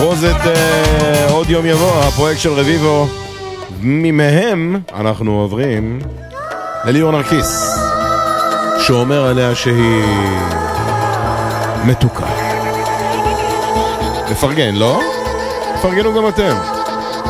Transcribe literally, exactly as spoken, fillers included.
תחפושת אה, עוד יום יבוא, הפרויקט של רביבו. ממהם אנחנו עוברים לליאור נרקיס, שאומר עליה שהיא מתוקה. מפרגן, לא? מפרגנו גם אתם.